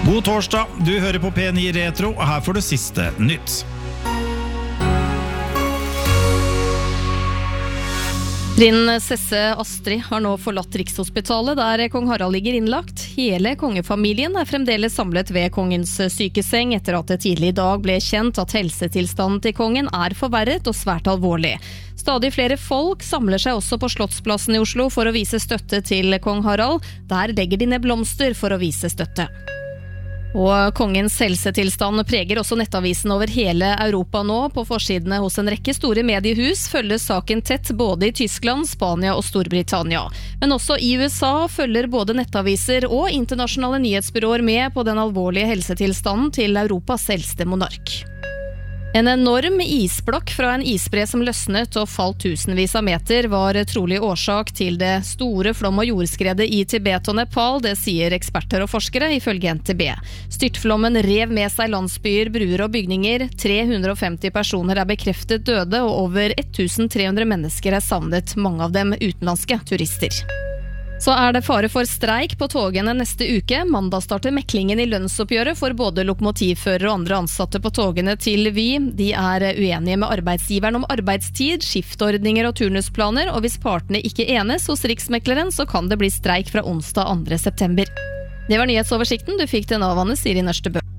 God torsdag, du hører på P9 Retro, og her får du siste nytt. Prinsesse Astrid har nå forlatt Rikshospitalet, der kong Harald ligger innlagt. Hele kongefamilien er fremdeles samlet ved kongens sykeseng, etter at det tidlig i dag ble kjent at helsetilstanden til kongen er forverret og svært alvorlig. Stadig flere folk samler seg også på Slottsplassen i Oslo for å vise støtte til kong Harald. Der legger de ned blomster for å vise støtte. Og kongens helsetilstand preger også nettavisen over hele Europa nå. På forsidene hos en rekke store mediehus følges saken tett både i Tyskland, Spania og Storbritannia. Men også i USA følger både nettaviser og internasjonale nyhetsbyråer med på den alvorlige helsetilstanden til Europas eldste monark. En enorm isblokk fra en isbre som løsnet og falt tusenvis av meter var trolig årsak til det store flom- og jordskredet i Tibet og Nepal, det sier eksperter og forskere ifølge NTB. Styrtflommen rev med seg landsbyer, bruer og bygninger. 350 personer er bekreftet døde, og over 1300 mennesker er savnet, mange av dem utenlandske turister. Så er det fare for streik på togene neste uke. Mandag starter meklingen i lønnsoppgjøret for både lokomotivførere og andre ansatte på togene til Vy. De er uenige med arbeidsgiveren om arbeidstid, skiftordninger og turnusplaner, og hvis partene ikke enes hos Riksmekleren, så kan det bli streik fra onsdag 2. september. Det var nyhetsoversikten. Du fikk den av Anne Siri Nørstebø.